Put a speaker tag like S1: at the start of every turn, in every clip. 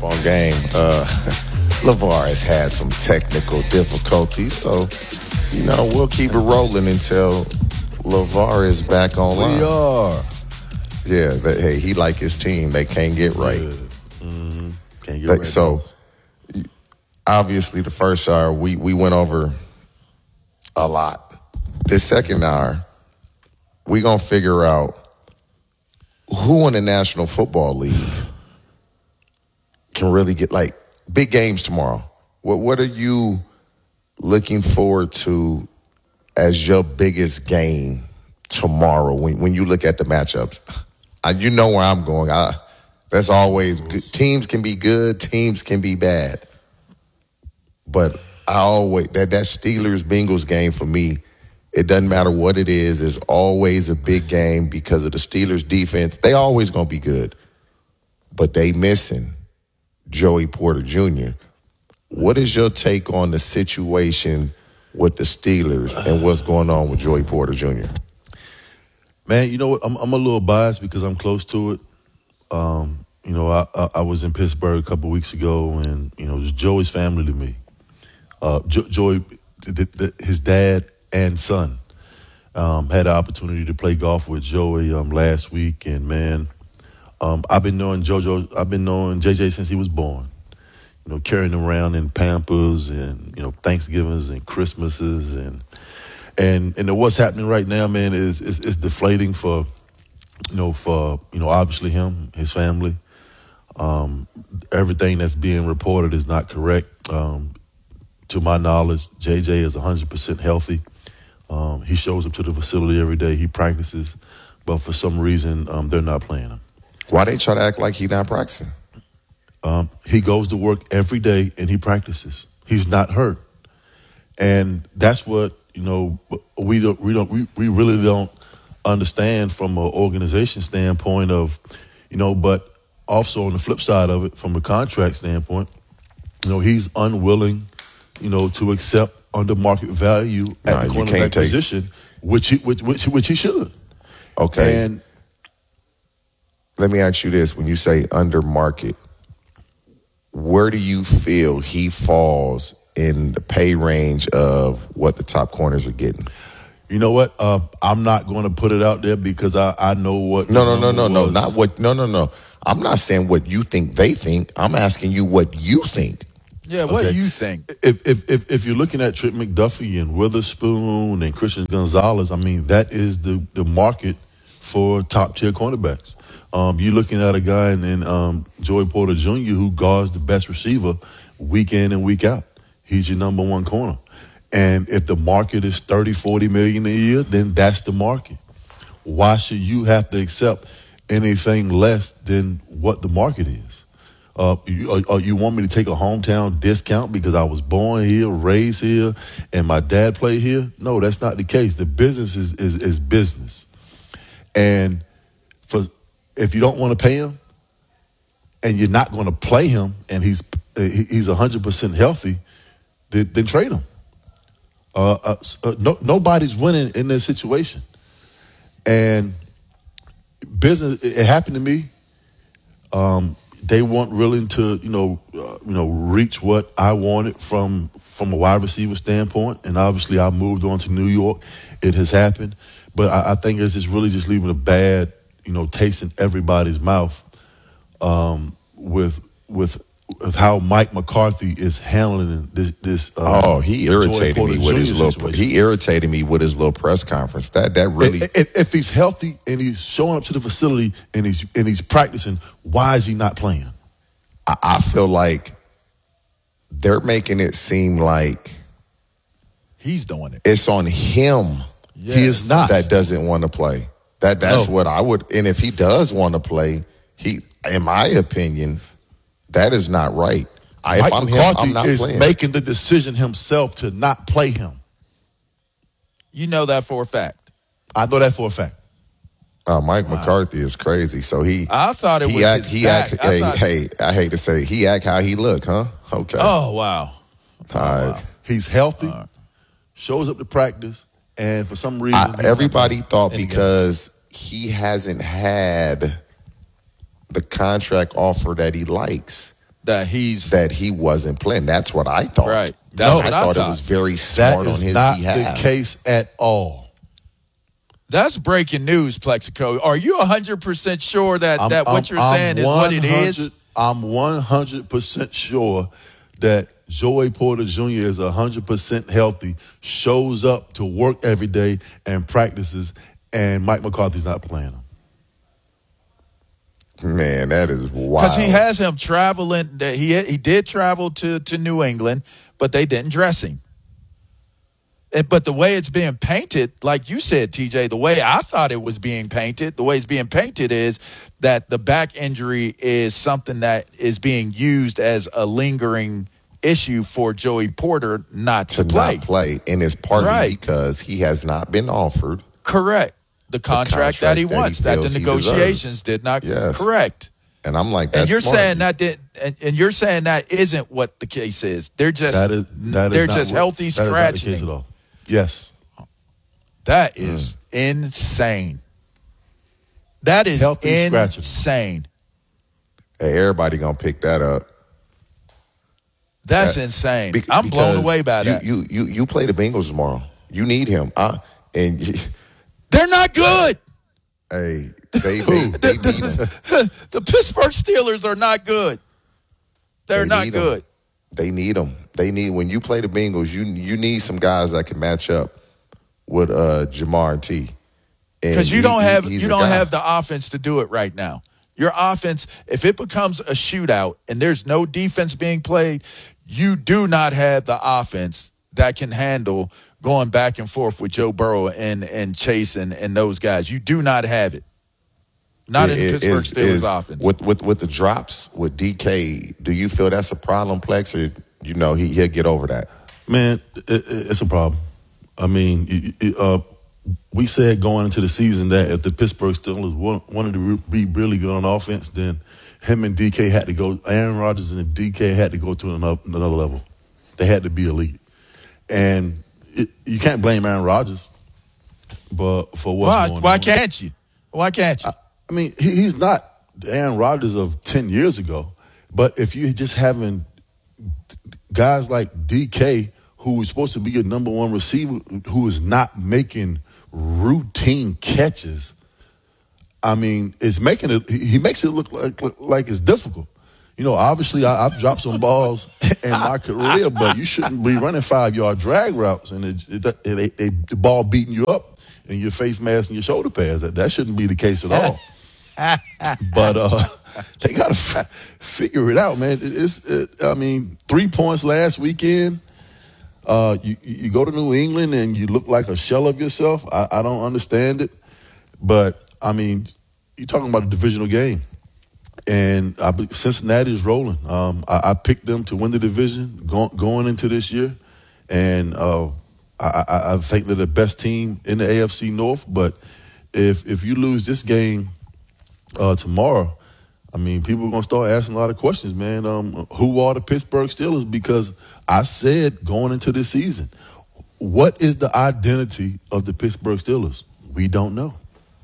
S1: on game. LeVar has had some technical difficulties, so we'll keep it rolling until LeVar is back online.
S2: We are.
S1: Yeah, hey, he like his team. They can't get right.
S2: Mm-hmm. Can't get right.
S1: So, obviously, the first hour, we went over a lot. This second hour, we going to figure out who in the National Football League can really get, big games tomorrow. What are you looking forward to as your biggest game tomorrow when you look at the matchups? You know where I'm going. That's always good. Teams can be good, teams can be bad. But I always that Steelers-Bengals game for me, it doesn't matter what it is, it's always a big game because of the Steelers' defense. They always going to be good. But they missing Joey Porter Jr. What is your take on the situation with the Steelers and what's going on with Joey Porter Jr.?
S2: Man, you know what? I'm a little biased because I'm close to it. I was in Pittsburgh a couple weeks ago, and it's Joey's family to me. Joey, his dad and son, had the opportunity to play golf with Joey last week, and man, I've been knowing JJ since he was born. Carrying him around in Pampers and Thanksgivings and Christmases and what's happening right now, man, is deflating for obviously him, his family. Everything that's being reported is not correct. To my knowledge, JJ is 100% healthy. He shows up to the facility every day. He practices, but for some reason, they're not playing him.
S1: Why they try to act like he's not practicing?
S2: He goes to work every day and he practices. He's not hurt, and that's what we really don't understand from an organization standpoint of, but also on the flip side of it, from a contract standpoint, he's unwilling, to accept under market value at the cornerback position, which he should.
S1: Okay.
S2: And
S1: let me ask you this: when you say under market, where do you feel he falls in the pay range of what the top corners are getting?
S2: You know what? I'm not going to put it out there because I know what.
S1: No. Not what. No. I'm not saying what you think they think. I'm asking you what you think.
S3: Yeah, what do you think?
S2: If you're looking at Trent McDuffie and Witherspoon and Christian Gonzalez, I mean, that is the market for top-tier cornerbacks. You're looking at a guy in Joey Porter Jr. who guards the best receiver week in and week out. He's your number one corner. And if the market is $30-40 million a year, then that's the market. Why should you have to accept anything less than what the market is? You want me to take a hometown discount because I was born here, raised here, and my dad played here? No, that's not the case. The business is business. And if you don't want to pay him and you're not going to play him and he's 100% healthy, then trade him. Nobody's winning in this situation. And business, it happened to me. They weren't willing to, reach what I wanted from a wide receiver standpoint. And obviously I moved on to New York. It has happened. But I think it's just really just leaving a bad, taste in everybody's mouth with how Mike McCarthy is handling this.
S1: He irritated me with his little press conference. That really.
S2: If he's healthy and he's showing up to the facility and he's practicing, why is he not playing?
S1: I feel like they're making it seem like
S3: he's doing it.
S1: It's on him.
S3: Yes.
S2: He is not.
S1: That doesn't want to play. That's what I would. And if he does want to play, in my opinion, that is not right.
S2: Mike McCarthy
S1: I'm not
S2: is
S1: playing.
S2: making the decision himself to not play him.
S3: You know that for a fact.
S2: I know that for a fact.
S1: Mike McCarthy is crazy. So
S3: I thought it was his back.
S1: I hate to say, he act how he look, huh? Okay.
S3: Oh, wow.
S1: Wow.
S2: He's healthy, shows up to practice, and for some reason...
S1: everybody thought because he hasn't had the contract offer that he likes,
S3: that
S1: he wasn't playing. That's what I thought.
S3: Right. That's what I thought.
S1: It was very smart on his behalf.
S2: That is not the case at all.
S3: That's breaking news, Plexico. Are you 100% sure that what you're saying is what it is?
S2: I'm 100% sure that Joey Porter Jr. is 100% healthy, shows up to work every day and practices, and Mike McCarthy's not playing him.
S1: Man, that is wild.
S3: Because he has him traveling. He did travel to New England, but they didn't dress him. But the way it's being painted, like you said, TJ, the way I thought it was being painted, the way it's being painted is that the back injury is something that is being used as a lingering issue for Joey Porter not to play.
S1: And it's partly because he has not been offered.
S3: Correct. The contract that he wants, that the negotiations did not correct.
S1: And I'm like, that's
S3: and you're
S1: smart.
S3: saying you're saying that isn't what the case is. They're just healthy scratching.
S2: That is not the case at all. Yes.
S3: That is insane. That is
S2: healthy
S3: insane.
S1: Hey, everybody gonna pick that up.
S3: That's insane. I'm blown away by that.
S1: You play the Bengals tomorrow. You need him.
S3: They're not good.
S1: Hey, they need him.
S3: The Pittsburgh Steelers are not good. They're not good.
S1: They need them. When you play the Bengals, you need some guys that can match up with Jamar T.
S3: Because you don't have the offense to do it right now. Your offense, if it becomes a shootout and there's no defense being played, you do not have the offense that can handle going back and forth with Joe Burrow and Chase and those guys. You do not have it. Not in the Pittsburgh Steelers offense.
S1: With the drops with DK, do you feel that's a problem, Plex, or he'll get over that?
S2: Man, it's a problem. I mean, we said going into the season that if the Pittsburgh Steelers wanted to be really good on offense, then him and DK had to go. Aaron Rodgers and DK had to go to another level. They had to be elite, and you can't blame Aaron Rodgers, but for what's going on.
S3: Why can't you? Why can't you?
S2: I mean, he's not the Aaron Rodgers of 10 years ago, but if you're just having guys like DK, who is supposed to be your number one receiver, who is not making routine catches, I mean, he makes it look like it's difficult. Obviously, I've dropped some balls in my career, but you shouldn't be running 5-yard drag routes and the ball beating you up in your face mask and your shoulder pads. That shouldn't be the case at all. But they got to figure it out, man. 3 points last weekend. You go to New England and you look like a shell of yourself. I don't understand it. But, I mean, you're talking about a divisional game. And Cincinnati is rolling. I picked them to win the division going into this year. And I think they're the best team in the AFC North. But if you lose this game tomorrow, I mean, people are going to start asking a lot of questions, man. Who are the Pittsburgh Steelers? Because I said going into this season, what is the identity of the Pittsburgh Steelers? We don't know.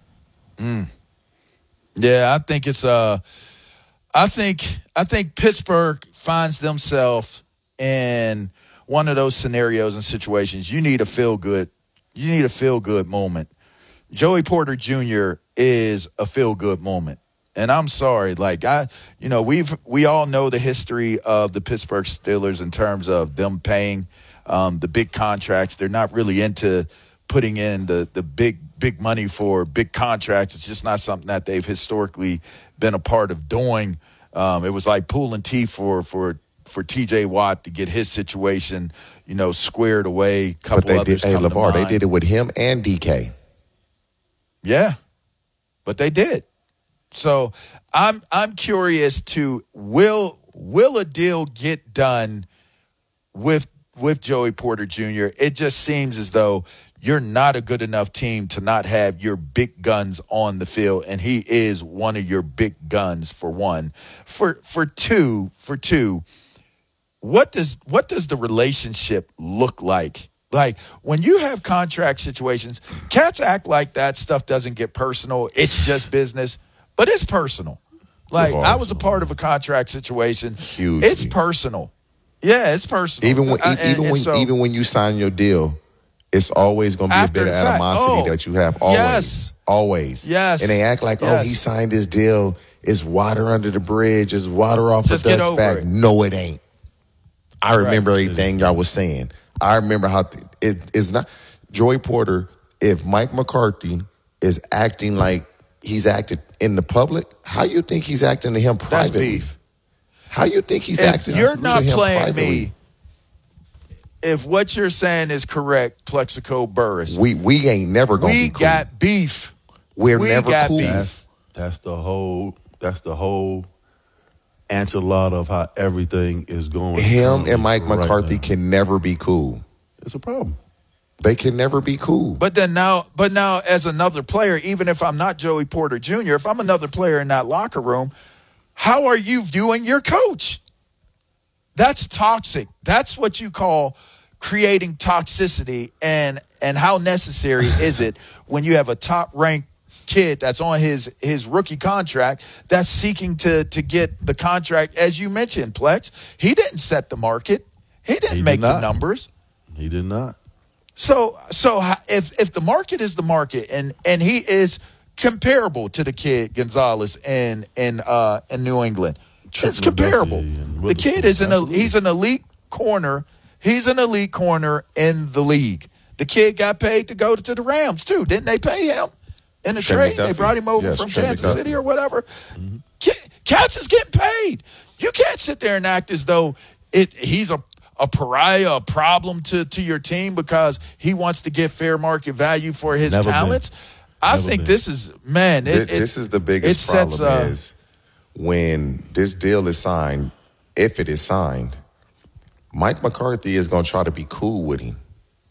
S3: Yeah, I think it's I think Pittsburgh finds themselves in one of those scenarios and situations. You need a feel good moment. Joey Porter Jr. is a feel good moment. And I'm sorry, we all know the history of the Pittsburgh Steelers in terms of them paying the big contracts. They're not really into putting in the big money for big contracts. It's just not something that they've historically been a part of doing. It was like pulling teeth for TJ Watt to get his situation, squared away.
S1: But they did, LeVar, they did it with him and DK.
S3: Yeah, but they did. So I'm curious to will a deal get done with Joey Porter Jr.? It just seems as though you're not a good enough team to not have your big guns on the field, and he is one of your big guns for one. For two, what does the relationship look like? Like, when you have contract situations, cats act like that stuff doesn't get personal. It's just business, but it's personal. Like, I
S1: Revolves
S3: was a part of a contract situation.
S1: Hugely.
S3: It's personal. Yeah, it's personal.
S1: Even when you sign your deal, it's always going to be a
S3: After
S1: bit of
S3: the fact,
S1: animosity that you have. Always.
S3: Yes.
S1: Always.
S3: Yes.
S1: And they act like,
S3: Yes.
S1: he signed his deal. It's water under the bridge. It's water off
S3: Just
S1: a
S3: get
S1: duck's
S3: over
S1: back.
S3: it.
S1: No, it ain't. I remember everything y'all was saying. I remember how it is not. Joey Porter, if Mike McCarthy is acting like he's acted in the public, how you think he's acting to him
S3: That's
S1: privately?
S3: beef.
S1: How you think he's
S3: If
S1: acting
S3: you're
S1: to
S3: not
S1: him
S3: playing
S1: privately?
S3: me, if what you're saying is correct, Plexico Burris,
S1: We ain't never gonna
S3: we
S1: be cool.
S3: got beef.
S1: We're
S3: we
S1: never
S3: got
S1: cool.
S3: beef.
S2: That's the whole enchilada of how everything is going.
S1: Him and Mike
S2: right
S1: McCarthy
S2: now.
S1: can never be cool.
S2: It's a problem.
S1: They can never be cool.
S3: But now, as another player, even if I'm not Joey Porter Jr., if I'm another player in that locker room, how are you viewing your coach? That's toxic. That's what you call creating toxicity. And how necessary is it when you have a top-ranked kid that's on his rookie contract that's seeking to get the contract, as you mentioned, Plex? He didn't set the market. He didn't make the numbers.
S2: He did not.
S3: So if the market is the market and he is comparable to the kid Gonzalez in New England, it's comparable. The kid is he's an elite corner. He's an elite corner in the league. The kid got paid to go to the Rams too, didn't they pay him in the
S1: Trent
S3: trade? They
S1: McDuffie.
S3: brought him over
S1: Yes,
S3: from
S1: Trent
S3: Kansas
S1: McDuffie.
S3: City or whatever. Cats is getting paid. You can't sit there and act as though he's a pariah, a problem to your team because he wants to get fair market value for his
S2: Never been.
S3: talents. I
S2: Never
S3: think
S2: been.
S3: this is, man.
S1: This is the biggest problem is when this deal is signed, if it is signed, Mike McCarthy is going to try to be cool with him.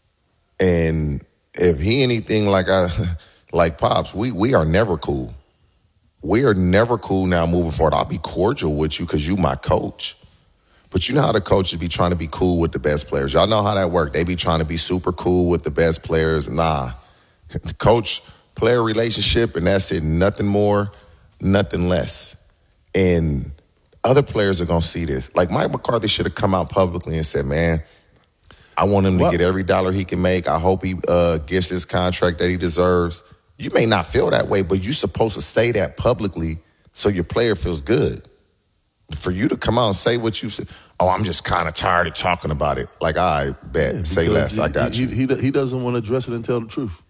S1: And if he anything like Pops, we are never cool. We are never cool now moving forward. I'll be cordial with you because you my coach. But you know how the coaches be trying to be cool with the best players. Y'all know how that works. They be trying to be super cool with the best players. Nah. The coach-player relationship, and that's it. Nothing more, nothing less. And other players are going to see this. Like Mike McCarthy should have come out publicly and said, man, I want him to get every dollar he can make. I hope he gets his contract that he deserves. You may not feel that way, but you're supposed to say that publicly so your player feels good. For you to come out and say what you said, I'm just kind of tired of talking about it. Like, I bet. Say less. I got you.
S2: He doesn't want to address it and tell the truth.